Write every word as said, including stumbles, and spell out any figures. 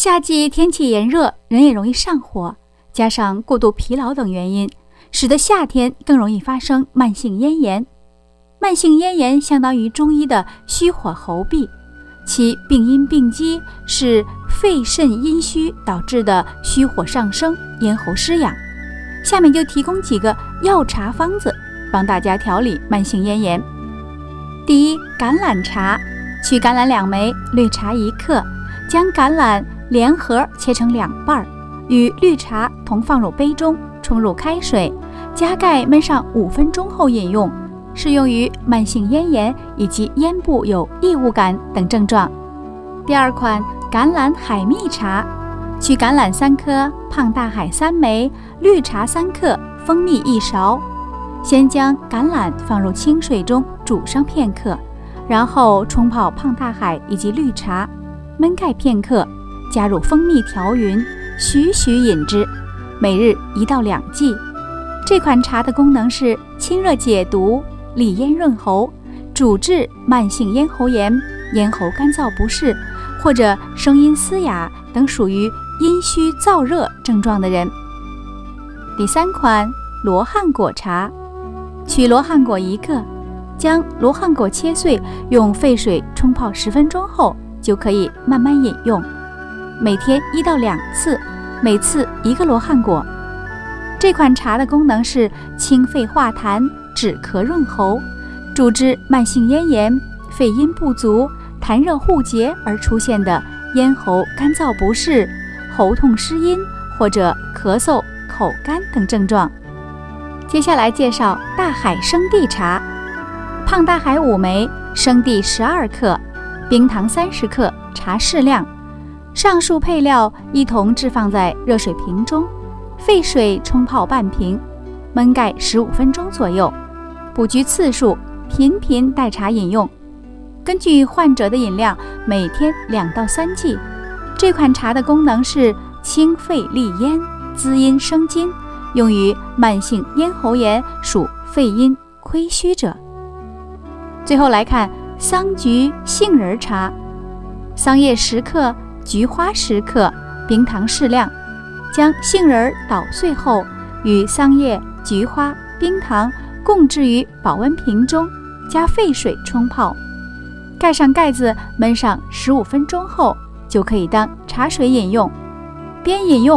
夏季天气炎热，人也容易上火，加上过度疲劳等原因，使得夏天更容易发生慢性咽炎。慢性咽炎相当于中医的虚火喉痹，其病因病机是肺肾阴虚导致的虚火上升，咽喉失养。下面就提供几个药茶方子，帮大家调理慢性咽炎。第一，橄榄茶，取橄榄两枚，绿茶一克，将橄榄连核切成两半，与绿茶同放入杯中，冲入开水，加盖焖上五分钟后饮用，适用于慢性咽炎以及咽部有异物感等症状。第二款，橄榄海蜜茶，取橄榄三颗，胖大海三枚，绿茶三克，蜂蜜一勺。先将橄榄放入清水中煮上片刻，然后冲泡胖大海以及绿茶，焖盖片刻，加入蜂蜜调匀，徐徐饮之，每日一到两剂。这款茶的功能是清热解毒、利咽润喉，主治慢性咽喉炎、咽喉干燥不适或者声音嘶哑等属于阴虚燥热症状的人。第三款，罗汉果茶，取罗汉果一个，将罗汉果切碎，用沸水冲泡十分钟后就可以慢慢饮用，每天一到两次，每次一个罗汉果。这款茶的功能是清肺化痰、止咳润喉，主治慢性咽炎、肺阴不足、痰热互结而出现的咽喉干燥不适、喉痛失音或者咳嗽、口干等症状。接下来介绍大海生地茶，胖大海五枚，生地十二克，冰糖三十克，茶适量。上述配料一同置放在热水瓶中，沸水冲泡半瓶，焖盖十五分钟左右，不拘次数，频频代茶饮用。根据患者的饮量，每天两到三剂。这款茶的功能是清肺利咽、滋阴生津，用于慢性咽喉炎属肺阴亏虚者。最后来看桑菊杏仁茶，桑叶十克，菊花十克，冰糖适量。将杏仁捣碎后，与桑叶、菊花、冰糖共置于保温瓶中，加沸水冲泡，盖上盖子，焖上十五分钟后就可以当茶水饮用。边饮用